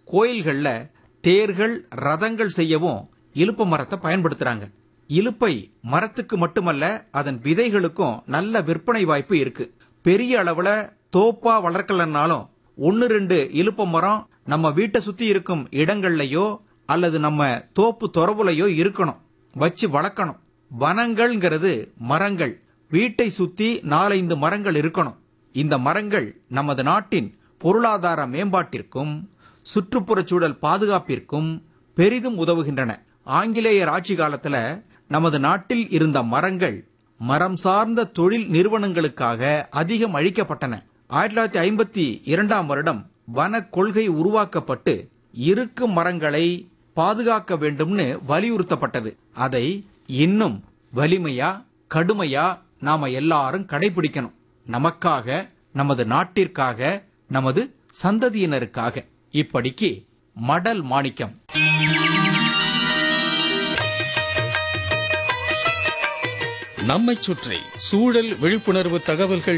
கோயில்கள்ல தேர்கள் ரதங்கள் செய்யவும் இலுப்ப மரத்தை பயன்படுத்துறாங்க. இலுப்பை மரத்துக்கு மட்டுமல்ல, அதன் விதைகளுக்கும் நல்ல விற்பனை வாய்ப்பு இருக்கு. பெரிய அளவுல தோப்பா வளர்க்கலன்னாலும் 1-2 இலுப்ப மரம் நம்ம வீட்டை சுத்தி இருக்கும் இடங்கள்லயோ அல்லது நம்ம தோப்பு துறவுலையோ இருக்கணும், வச்சு வளர்க்கணும். வனங்கள்ங்கிறது மரங்கள். வீட்டை சுத்தி 4-5 மரங்கள் இருக்கணும். இந்த மரங்கள் நமது நாட்டின் பொருளாதார மேம்பாட்டிற்கும் சுற்றுப்புறச் சூழல் பாதுகாப்பிற்கும் பெரிதும் உதவுகின்றன. ஆங்கிலேயர் ஆட்சி காலத்துல நமது நாட்டில் இருந்த மரங்கள் மரம் சார்ந்த தொழில் நிறுவனங்களுக்காக அதிகம் அழிக்கப்பட்டன. 1952ஆம் வருடம் வன கொள்கை உருவாக்கப்பட்டு இருக்கும் மரங்களை பாதுகாக்க வேண்டும்னு வலியுறுத்தப்பட்டது. அதை இன்னும் வலிமையா கடுமையா நாம எல்லாரும் கடைபிடிக்கணும். நமக்காக, நமது நாட்டிற்காக, நமது சந்ததியினருக்காக. இப்படிக்கு மடல் மாணிக்கம். நம்மைச் சுற்றி சூழல் விழிப்புணர்வு தகவல்கள்